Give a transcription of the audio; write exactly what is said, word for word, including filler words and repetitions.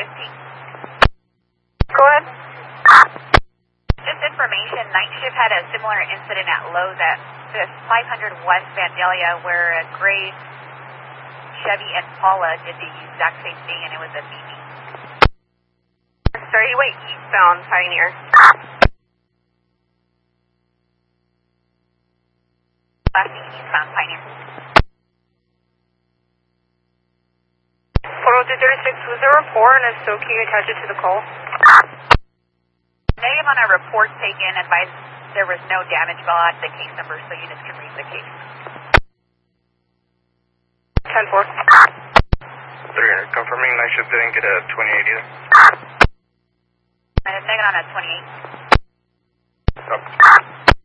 fifteen. Go ahead. Just information, night shift had a similar incident at Lowe's at this five hundred West Vandalia where a gray Chevy Impala did the exact same thing, and it was a B B. thirty-eight eastbound, Pioneer. Last eastbound, Pioneer. Photo two thirty-six, was there a report, and if so, can you attach it to the call? Negative on a report taken, advised there was no damage. I'll add the case number so units can read the case. ten four. three hundred, confirming night shift didn't get a twenty-eight either. And it's negative on a twenty-eight. Stop.